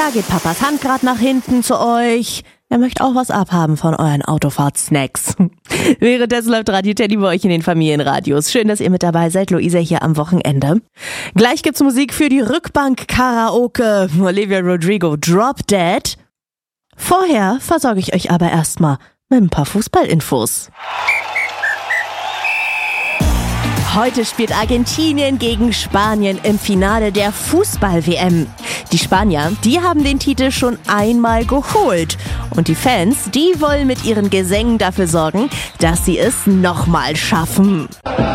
Da geht Papas Hand gerade nach hinten zu euch. Er möchte auch was abhaben von euren Autofahrt-Snacks. Währenddessen läuft Radio Teddy bei euch in den Familienradios. Schön, dass ihr mit dabei seid. Luisa hier am Wochenende. Gleich gibt's Musik für die Rückbank-Karaoke. Olivia Rodrigo, Drop Dead. Vorher versorge ich euch aber erstmal mit ein paar Fußballinfos. Heute spielt Argentinien gegen Spanien im Finale der Fußball-WM. Die Spanier, die haben den Titel schon einmal geholt. Und die Fans, die wollen mit ihren Gesängen dafür sorgen, dass sie es nochmal schaffen.